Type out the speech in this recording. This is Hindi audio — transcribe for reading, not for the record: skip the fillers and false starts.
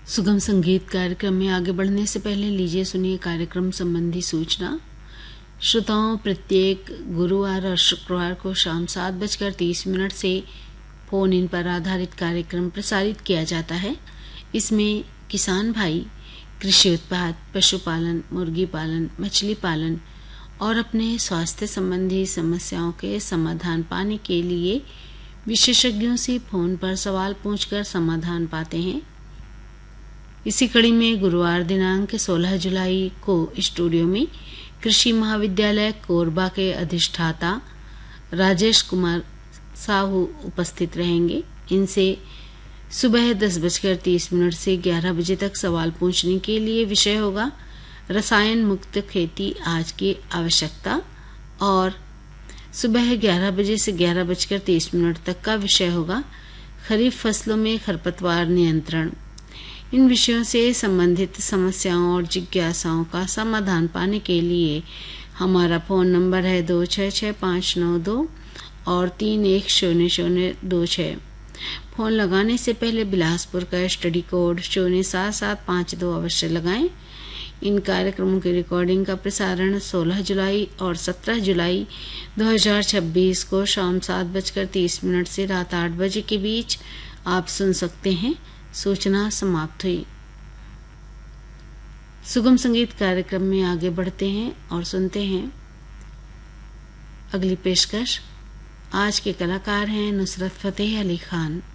सुगम संगीत कार्यक्रम में आगे बढ़ने से पहले लीजिए सुनिए कार्यक्रम संबंधी सूचना। श्रोताओं, प्रत्येक गुरुवार और शुक्रवार को शाम 7:30 से फोन इन पर आधारित कार्यक्रम प्रसारित किया जाता है। इसमें किसान भाई कृषि उत्पाद, पशुपालन, मुर्गी पालन, मछली पालन और अपने स्वास्थ्य संबंधी समस्याओं के समाधान पाने के लिए विशेषज्ञों से फोन पर सवाल पूछकर समाधान पाते हैं। इसी कड़ी में गुरुवार दिनांक 16 जुलाई को स्टूडियो में कृषि महाविद्यालय कोरबा के अधिष्ठाता राजेश कुमार साहू उपस्थित रहेंगे। इनसे सुबह 10:30 से 11 बजे तक सवाल पूछने के लिए विषय होगा रसायन मुक्त खेती आज की आवश्यकता, और सुबह 11 बजे से 11:30 तक का विषय होगा खरीफ फसलों में खरपतवार नियंत्रण। इन विषयों से संबंधित समस्याओं और जिज्ञासाओं का समाधान पाने के लिए हमारा फोन नंबर है 266592 और 310026। फोन लगाने से पहले बिलासपुर का स्टडी कोड 07752 अवश्य लगाएं। इन कार्यक्रमों की रिकॉर्डिंग का प्रसारण 16 जुलाई और 17 जुलाई 2026 को शाम 7:30 से रात 8 बजे के बीच आप सुन सकते हैं। सूचना समाप्त हुई। सुगम संगीत कार्यक्रम में आगे बढ़ते हैं और सुनते हैं अगली पेशकश। आज के कलाकार हैं नुसरत फतेह अली खान।